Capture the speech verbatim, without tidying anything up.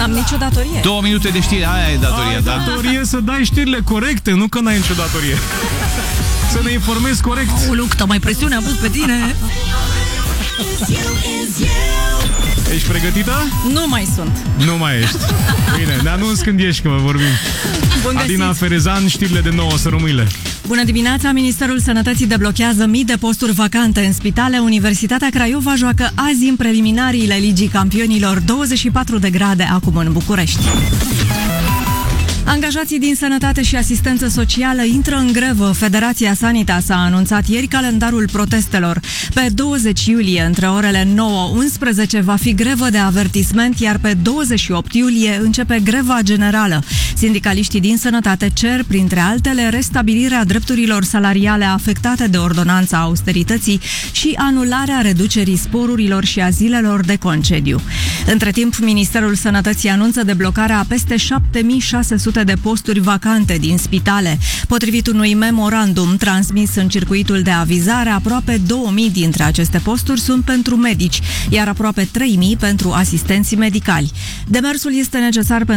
N-am nicio datorie. Două minute de știri, aia e datoria, Ai da? datorie să dai știrile corecte, nu că n-ai nicio datorie. Să ne informezi corect. Aoleu, câtă mai presiune a pus pe tine. Ești pregătită? Nu mai sunt. Nu mai ești. Bine, ne anunț când ești, că vorbim. Bun găsit. Adina Ferezan, știrile de nouă, să rămâile. Bună dimineața! Ministerul Sănătății deblochează mii de posturi vacante în spitale. Universitatea Craiova joacă azi în preliminariile Ligii Campionilor, douăzeci și patru de grade acum în București. Angajații din sănătate și asistență socială intră în grevă. Federația Sanitas a anunțat ieri calendarul protestelor. Pe douăzeci iulie, între orele nouă unsprezece, va fi grevă de avertisment, iar pe douăzeci și opt iulie începe greva generală. Sindicaliștii din sănătate cer, printre altele, restabilirea drepturilor salariale afectate de ordonanța austerității și anularea reducerii sporurilor și a zilelor de concediu. Între timp, Ministerul Sănătății anunță deblocarea a peste șapte mii șase sute de posturi vacante din spitale. Potrivit unui memorandum transmis în circuitul de avizare, aproape două mii dintre aceste posturi sunt pentru medici, iar aproape trei mii pentru asistenții medicali. Demersul este necesar pentru